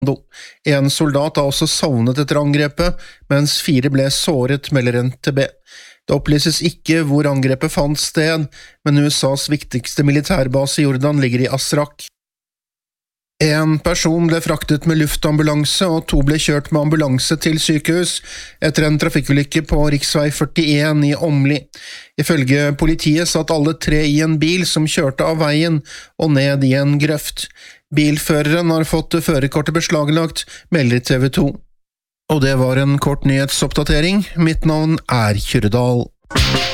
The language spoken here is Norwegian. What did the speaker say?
En soldat har også savnet etter angrepet, mens 4 ble såret, melder NTB. Det opplyses ikke hvor angrepet fant sted, men USAs viktigste militærbase i Jordan ligger i Asrak. En person ble fraktet med luftambulanse, og 2 ble kjørt med ambulanse til sykehus etter en trafikkulykke på riksvei 41 i Åmli. Ifølge politiet satt alle 3 i en bil som kjørte av veien og ned i en grøft. Bilføreren har fått førerkortet beslaglagt, melder TV 2. Og det var en kort nyhetsoppdatering. Mitt navn er Kyrre Dahl.